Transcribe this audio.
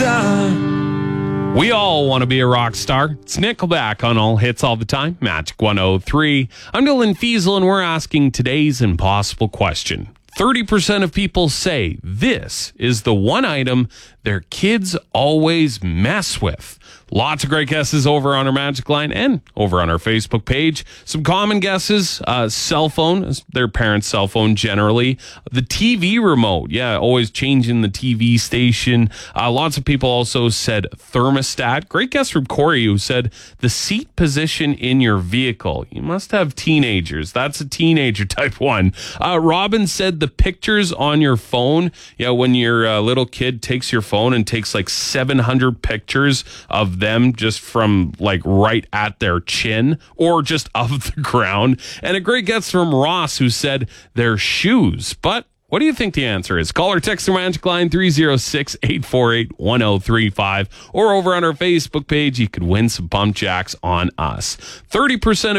star. We all want to be a rock star. It's Nickelback on All Hits All the Time, Magic 103. I'm Dylan Fiesel, and we're asking today's impossible question. 30% of people say this is the one item their kids always mess with. Lots of great guesses over on our Magic line and over on our Facebook page. Some common guesses, cell phone, their parents' cell phone generally. The TV remote, always changing the TV station. Lots of people also said thermostat. Great guess from Corey, who said the seat position in your vehicle. You must have teenagers. That's a teenager type one. Robin said the pictures on your phone. When your little kid takes your phone and takes like 700 pictures of them just from like right at their chin or just off the ground. And a great guess from Ross, who said their shoes. But what do you think the answer is? Call or text the Magic line 306-848-1035 or over on our Facebook page. You could win some pump jacks on us. 30% of